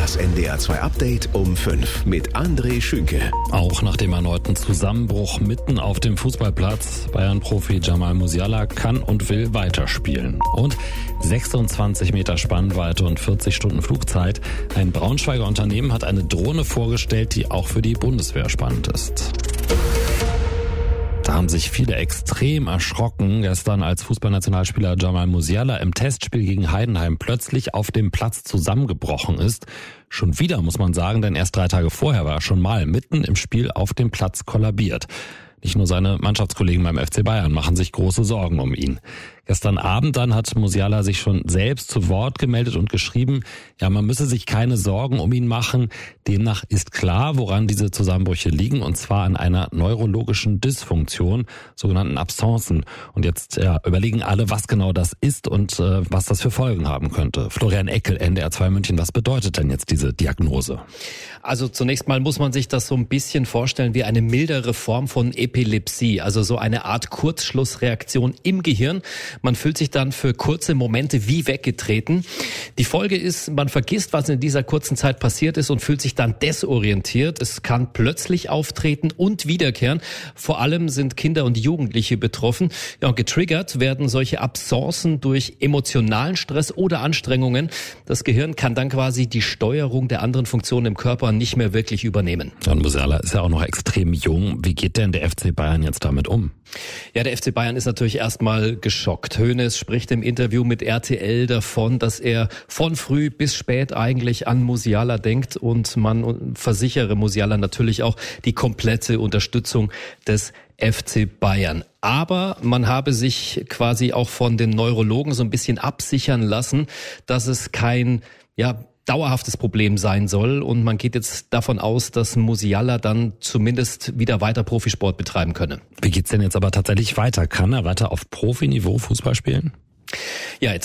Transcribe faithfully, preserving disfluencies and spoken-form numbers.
Das N D R zwei Update um fünf mit André Schünke. Auch nach dem erneuten Zusammenbruch mitten auf dem Fußballplatz, Bayern-Profi Jamal Musiala kann und will weiterspielen. Und sechsundzwanzig Meter Spannweite und vierzig Stunden Flugzeit. Ein Braunschweiger Unternehmen hat eine Drohne vorgestellt, die auch für die Bundeswehr spannend ist. Da haben sich viele extrem erschrocken gestern, als Fußballnationalspieler Jamal Musiala im Testspiel gegen Heidenheim plötzlich auf dem Platz zusammengebrochen ist. Schon wieder, muss man sagen, denn erst drei Tage vorher war er schon mal mitten im Spiel auf dem Platz kollabiert. Nicht nur seine Mannschaftskollegen beim F C Bayern machen sich große Sorgen um ihn. Gestern Abend dann hat Musiala sich schon selbst zu Wort gemeldet und geschrieben, ja, man müsse sich keine Sorgen um ihn machen. Demnach ist klar, woran diese Zusammenbrüche liegen, und zwar an einer neurologischen Dysfunktion, sogenannten Absencen. Und jetzt ja, überlegen alle, was genau das ist und äh, was das für Folgen haben könnte. Florian Eckel, N D R zwei München, was bedeutet denn jetzt diese Diagnose? Also zunächst mal muss man sich das so ein bisschen vorstellen wie eine mildere Form von Epilepsie, also so eine Art Kurzschlussreaktion im Gehirn. Man fühlt sich dann für kurze Momente wie weggetreten. Die Folge ist, man vergisst, was in dieser kurzen Zeit passiert ist und fühlt sich dann desorientiert. Es kann plötzlich auftreten und wiederkehren. Vor allem sind Kinder und Jugendliche betroffen. Ja, und getriggert werden solche Absencen durch emotionalen Stress oder Anstrengungen. Das Gehirn kann dann quasi die Steuerung der anderen Funktionen im Körper nicht mehr wirklich übernehmen. Und Musiala ist ja auch noch extrem jung. Wie geht denn der F C Bayern jetzt damit um? Ja, der F C Bayern ist natürlich erstmal geschockt. Hoeneß spricht im Interview mit R T L davon, dass er von früh bis spät eigentlich an Musiala denkt, und man versichere Musiala natürlich auch die komplette Unterstützung des F C Bayern. Aber man habe sich quasi auch von den Neurologen so ein bisschen absichern lassen, dass es kein, ja, dauerhaftes Problem sein soll, und man geht jetzt davon aus, dass Musiala dann zumindest wieder weiter Profisport betreiben könne. Wie geht's denn jetzt aber tatsächlich weiter? Kann er weiter auf Profiniveau Fußball spielen? Ja, jetzt